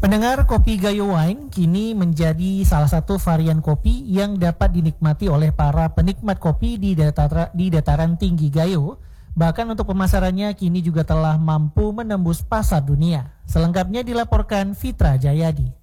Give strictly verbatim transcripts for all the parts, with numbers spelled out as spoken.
Pendengar, kopi Gayo Wine kini menjadi salah satu varian kopi yang dapat dinikmati oleh para penikmat kopi di, datar, di dataran tinggi Gayo. Bahkan untuk pemasarannya kini juga telah mampu menembus pasar dunia. Selengkapnya dilaporkan Fitra Jayadi.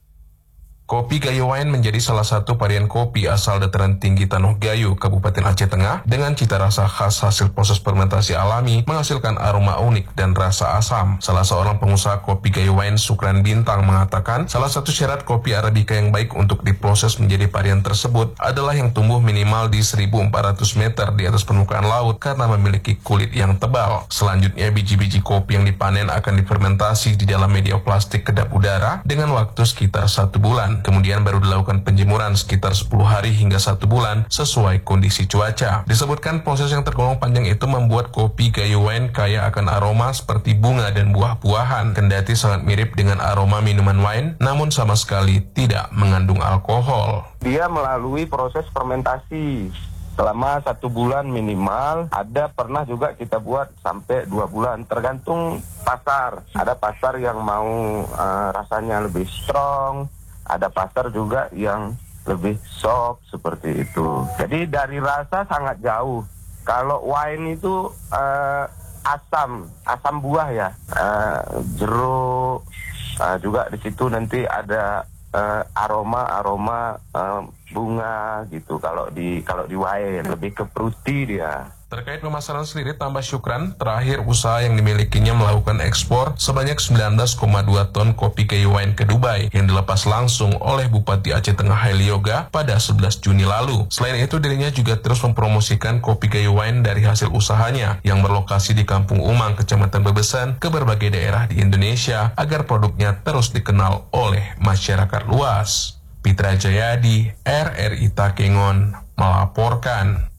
Kopi Gayo Wine menjadi salah satu varian kopi asal dataran tinggi Tanoh Gayo, Kabupaten Aceh Tengah, dengan cita rasa khas hasil proses fermentasi alami menghasilkan aroma unik dan rasa asam. Salah seorang pengusaha kopi Gayo Wine, Sukran Bintang, mengatakan salah satu syarat kopi Arabica yang baik untuk diproses menjadi varian tersebut adalah yang tumbuh minimal di seribu empat ratus meter di atas permukaan laut karena memiliki kulit yang tebal. Selanjutnya, biji-biji kopi yang dipanen akan difermentasi di dalam media plastik kedap udara dengan waktu sekitar satu bulan. Kemudian baru dilakukan penjemuran sekitar sepuluh hari hingga satu bulan sesuai kondisi cuaca. Disebutkan proses yang tergolong panjang itu membuat kopi Gayo Wine kaya akan aroma seperti bunga dan buah-buahan. Kendati sangat mirip dengan aroma minuman wine, namun sama sekali tidak mengandung alkohol. Dia melalui proses fermentasi selama satu bulan minimal. Ada pernah juga kita buat sampai dua bulan, tergantung pasar. Ada pasar yang mau uh, rasanya lebih strong, ada pasar juga yang lebih soft seperti itu. Jadi dari rasa sangat jauh. Kalau wine itu uh, asam, asam buah ya, uh, jeruk, uh, juga di situ nanti ada uh, aroma aroma uh, bunga gitu. Kalau di kalau di wine lebih ke fruity dia. Terkait pemasaran sendiri, tambah Syukran, terakhir usaha yang dimilikinya melakukan ekspor sebanyak sembilan belas koma dua ton kopi Gayo Wine ke Dubai yang dilepas langsung oleh Bupati Aceh Tengah Haili Yoga pada sebelas Juni lalu. Selain itu, dirinya juga terus mempromosikan kopi Gayo Wine dari hasil usahanya yang berlokasi di Kampung Umang, Kecamatan Bebesan, ke berbagai daerah di Indonesia agar produknya terus dikenal oleh masyarakat luas. Fitra Jayadi, R R I Takengon, melaporkan.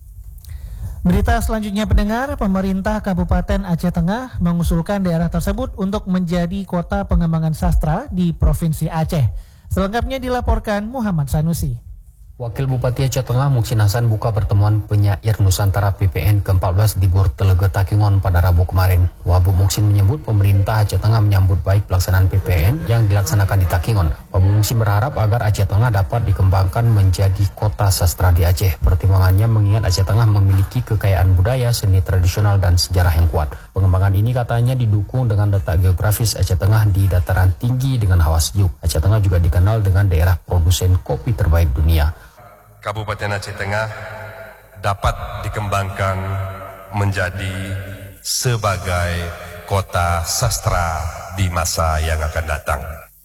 Berita selanjutnya, pendengar, pemerintah Kabupaten Aceh Tengah mengusulkan daerah tersebut untuk menjadi kota pengembangan sastra di Provinsi Aceh. Selengkapnya dilaporkan Muhammad Sanusi. Wakil Bupati Aceh Tengah Muksin Hasan buka pertemuan penyair Nusantara P P N ke empat belas di Bur Telega Takengon pada Rabu kemarin. Wabu Muksin menyebut pemerintah Aceh Tengah menyambut baik pelaksanaan P P N yang dilaksanakan di Takengon. Wabu Muksin berharap agar Aceh Tengah dapat dikembangkan menjadi kota sastra di Aceh. Pertimbangannya mengingat Aceh Tengah memiliki kekayaan budaya, seni tradisional, dan sejarah yang kuat. Pengembangan ini katanya didukung dengan letak geografis Aceh Tengah di dataran tinggi dengan hawa sejuk. Aceh Tengah juga dikenal dengan daerah produsen kopi terbaik dunia. Kabupaten Aceh Tengah dapat dikembangkan menjadi sebagai kota sastra di masa yang akan datang.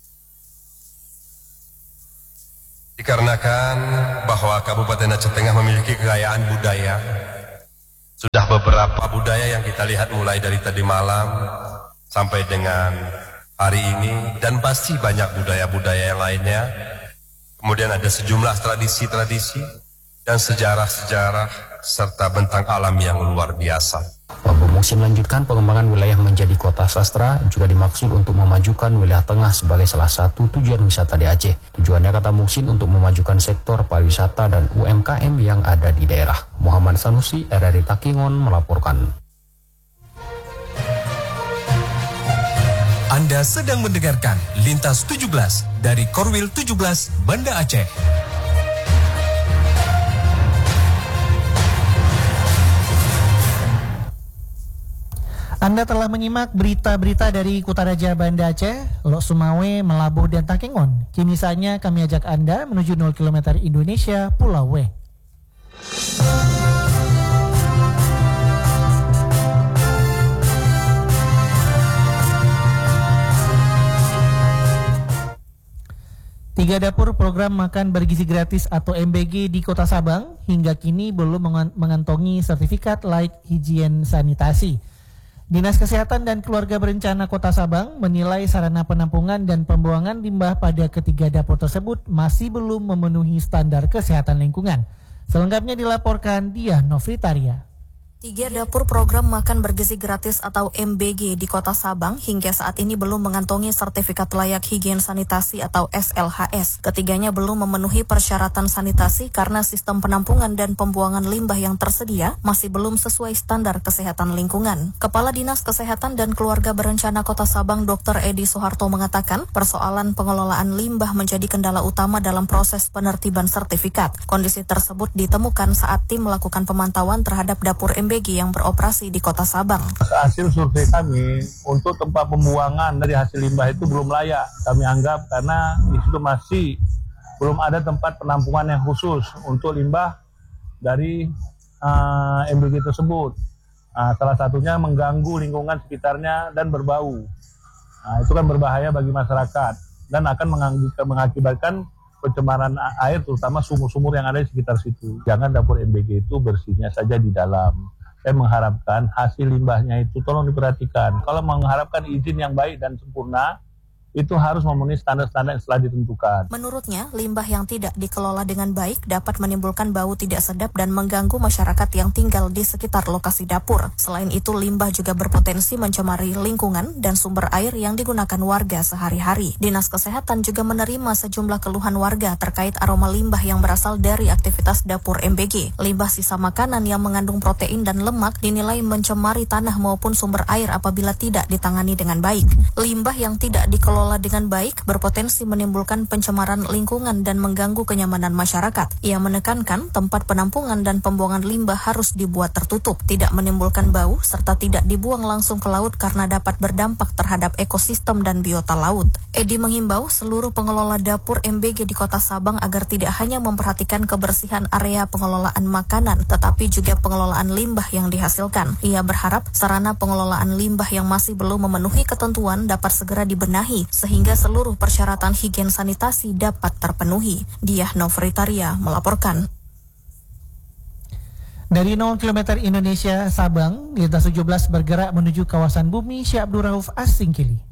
Dikarenakan bahwa Kabupaten Aceh Tengah memiliki kekayaan budaya, sudah beberapa budaya yang kita lihat mulai dari tadi malam sampai dengan hari ini, dan pasti banyak budaya-budaya yang lainnya. Kemudian ada sejumlah tradisi-tradisi dan sejarah-sejarah serta bentang alam yang luar biasa. Wabu Muksin melanjutkan pengembangan wilayah menjadi kota sastra juga dimaksud untuk memajukan wilayah tengah sebagai salah satu tujuan wisata di Aceh. Tujuannya, kata Muksin, untuk memajukan sektor pariwisata dan U M K M yang ada di daerah. Muhammad Sanusi, R R I Takengon, melaporkan. Anda sedang mendengarkan Lintas tujuh belas dari Korwil tujuh belas Banda Aceh. Anda telah menyimak berita-berita dari Kutaraja Banda Aceh, Lok Sumawe, Melabuh, dan Takengon. Kini saatnya kami ajak Anda menuju nol kilometer Indonesia, Pulau W. Tiga dapur program makan bergizi gratis atau M B G di Kota Sabang hingga kini belum mengantongi sertifikat layak higien sanitasi. Dinas Kesehatan dan Keluarga Berencana Kota Sabang menilai sarana penampungan dan pembuangan limbah pada ketiga dapur tersebut masih belum memenuhi standar kesehatan lingkungan. Selengkapnya dilaporkan Diah Novitaria. Tiga dapur program makan bergizi gratis atau M B G di Kota Sabang hingga saat ini belum mengantongi sertifikat layak higien sanitasi atau S L H S. Ketiganya belum memenuhi persyaratan sanitasi karena sistem penampungan dan pembuangan limbah yang tersedia masih belum sesuai standar kesehatan lingkungan. Kepala Dinas Kesehatan dan Keluarga Berencana Kota Sabang Doktor Edi Soeharto mengatakan persoalan pengelolaan limbah menjadi kendala utama dalam proses penertiban sertifikat. Kondisi tersebut ditemukan saat tim melakukan pemantauan terhadap dapur M B G yang beroperasi di Kota Sabang. Hasil survei kami untuk tempat pembuangan dari hasil limbah itu belum layak. Kami anggap karena di situ masih belum ada tempat penampungan yang khusus untuk limbah dari uh, M B G tersebut. Uh, salah satunya mengganggu lingkungan sekitarnya dan berbau. Uh, itu kan berbahaya bagi masyarakat dan akan mengakibatkan pencemaran air, terutama sumur-sumur yang ada di sekitar situ. Jangan dapur M B G itu bersihnya saja di dalam. Saya mengharapkan hasil limbahnya itu tolong diperhatikan. Kalau mengharapkan izin yang baik dan sempurna, itu harus memenuhi standar-standar yang telah ditentukan. Menurutnya, limbah yang tidak dikelola dengan baik dapat menimbulkan bau tidak sedap dan mengganggu masyarakat yang tinggal di sekitar lokasi dapur. Selain itu, limbah juga berpotensi mencemari lingkungan dan sumber air yang digunakan warga sehari-hari. Dinas Kesehatan juga menerima sejumlah keluhan warga terkait aroma limbah yang berasal dari aktivitas dapur M B G. Limbah sisa makanan yang mengandung protein dan lemak dinilai mencemari tanah maupun sumber air apabila tidak ditangani dengan baik. Limbah yang tidak dikelola dengan baik berpotensi menimbulkan pencemaran lingkungan dan mengganggu kenyamanan masyarakat. Ia menekankan tempat penampungan dan pembuangan limbah harus dibuat tertutup, tidak menimbulkan bau, serta tidak dibuang langsung ke laut karena dapat berdampak terhadap ekosistem dan biota laut. Edi menghimbau seluruh pengelola dapur M B G di Kota Sabang agar tidak hanya memperhatikan kebersihan area pengelolaan makanan, tetapi juga pengelolaan limbah yang dihasilkan. Ia berharap sarana pengelolaan limbah yang masih belum memenuhi ketentuan dapat segera dibenahi sehingga seluruh persyaratan higien sanitasi dapat terpenuhi. Diah Novritaria melaporkan. Dari nol kilometer Indonesia Sabang, Lintas tujuh belas bergerak menuju kawasan Bumi Syekh Abdul Rauf As Singkili.